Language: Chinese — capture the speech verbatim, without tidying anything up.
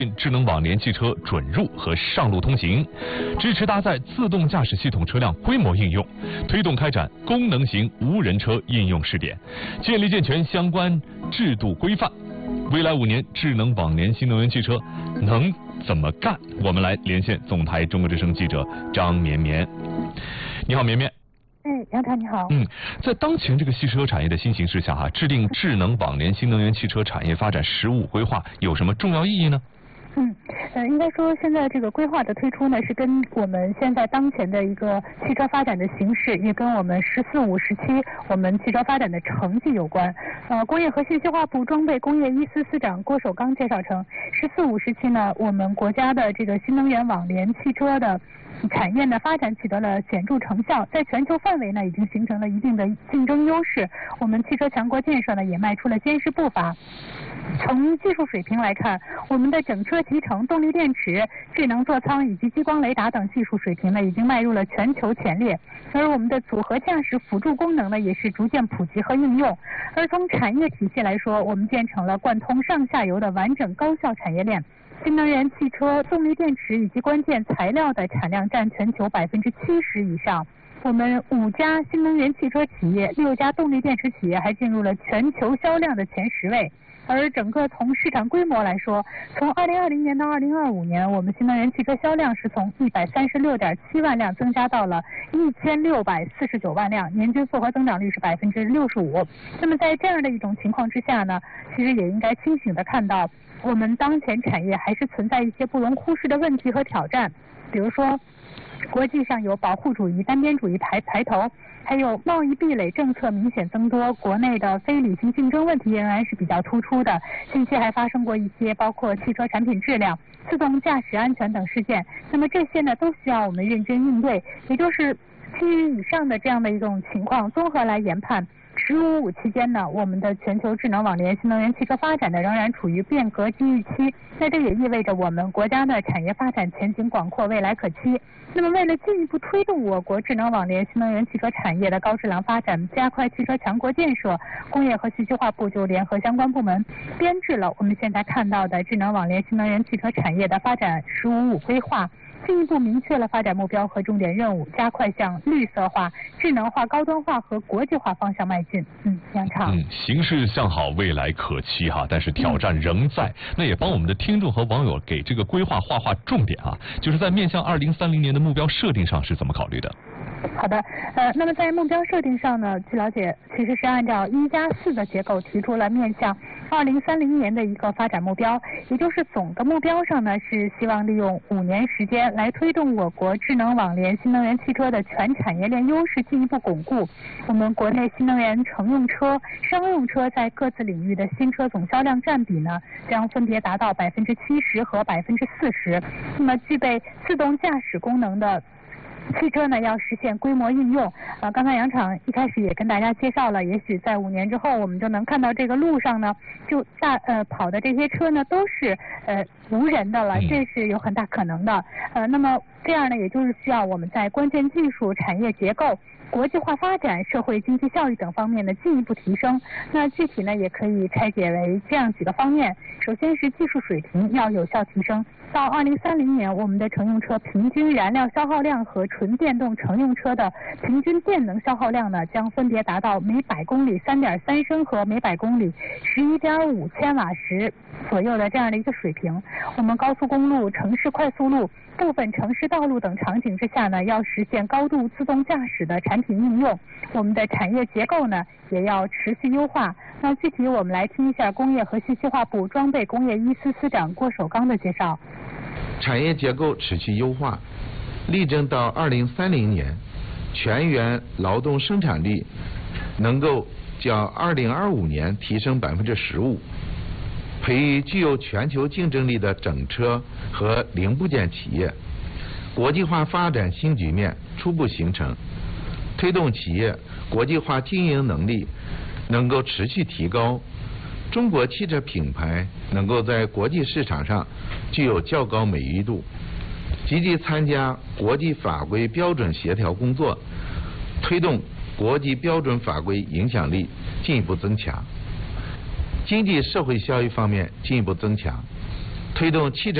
智能网联汽车准入和上路通行，支持搭载自动驾驶系统车辆规模应用，推动开展功能型无人车应用试点，建立健全相关制度规范。未来五年，智能网联新能源汽车能怎么干？我们来连线总台中国之声记者张绵绵。你好，绵绵。 哎，杨涛你好。 嗯，在当前这个汽车产业的新形势下，哈，制定智能网联新能源汽车产业发展“十五”规划有什么重要意义呢？ 嗯，呃，应该说现在这个规划的推出呢，是跟我们现在当前的一个汽车发展的形势，也跟我们“十四五”时期我们汽车发展的成绩有关。呃，工业和信息化部装备工业一司司长郭守刚介绍称，“十四五”时期呢，我们国家的这个新能源网联汽车的产业呢发展取得了显著成效，在全球范围呢已经形成了一定的竞争优势。我们汽车强国建设呢也迈出了坚实步伐。从技术水平来看，我们的整车集成、动力电池、智能座舱以及激光雷达等技术水平呢已经迈入了全球前列，而我们的组合驾驶辅助功能呢也是逐渐普及和应用。而从产业体系来说，我们建成了贯通上下游的完整高效产业链。新能源汽车、动力电池以及关键材料的产量占全球百分之七十以上。我们五家新能源汽车企业、六家动力电池企业还进入了全球销量的前十位。而整个从市场规模来说，从二零二零年到二零二五年，我们新能源汽车销量是从一百三十六点七万辆增加到了一千六百四十九万辆，年均复合增长率是百分之六十五。那么在这样的一种情况之下呢，其实也应该清醒地看到，我们当前产业还是存在一些不容忽视的问题和挑战，比如说国际上有保护主义、单边主义抬抬头，还有贸易壁垒政策明显增多，国内的非理性竞争问题仍然是比较突出的。近期还发生过一些包括汽车产品质量、自动驾驶安全等事件，那么这些呢都需要我们认真应对。也就是基于以上的这样的一种情况，综合来研判，十五五期间呢，我们的全球智能网联新能源汽车发展呢仍然处于变革机遇期，那这也意味着我们国家的产业发展前景广阔，未来可期。那么为了进一步推动我国智能网联新能源汽车产业的高质量发展，加快汽车强国建设，工业和信息化部就联合相关部门编制了我们现在看到的智能网联新能源汽车产业的发展“十五五”规划，进一步明确了发展目标和重点任务，加快向绿色化、智能化、高端化和国际化方向迈进。嗯，杨畅。 嗯，形势向好，未来可期哈，但是挑战仍在。嗯、那也帮我们的听众和网友给这个规划画画重点啊，就是在面向二零三零年的目标设定上是怎么考虑的？ 好的，呃，那么在目标设定上呢，据了解，其实是按照一加四的结构提出了面向二零三零年的一个发展目标，也就是总的目标上呢，是希望利用五年时间来推动我国智能网联新能源汽车的全产业链优势进一步巩固。我们国内新能源乘用车、商用车在各自领域的新车总销量占比呢，将分别达到百分之七十和百分之四十。那么具备自动驾驶功能的汽车呢要实现规模应用。呃，刚才杨厂一开始也跟大家介绍了，也许在五年之后，我们就能看到这个路上呢，就大呃跑的这些车呢都是呃无人的了，这是有很大可能的。呃，那么这样呢，也就是需要我们在关键技术、产业结构、国际化发展、社会经济效益等方面呢进一步提升。那具体呢也可以拆解为这样几个方面。首先是技术水平要有效提升，到二零三零年，我们的乘用车平均燃料消耗量和纯电动乘用车的平均电能消耗量呢，将分别达到每百公里三点三升和每百公里十一点五千瓦时左右的这样的一个水平。我们高速公路、城市快速路、部分城市道路等场景之下呢，要实现高度自动驾驶的产品应用。我们的产业结构呢，也要持续优化。那具体我们来听一下工业和信息化部装备工业一司司长郭守刚的介绍。 产业结构持续优化，力争到二零三零年，全员劳动生产力能够较二零二五年提升百分之十五，培育具有全球竞争力的整车和零部件企业，国际化发展新局面初步形成，推动企业国际化经营能力能够持续提高，中国汽车品牌能够在国际市场上具有较高美誉度，积极参加国际法规标准协调工作，推动国际标准法规影响力进一步增强，经济社会效益方面进一步增强， 推动汽车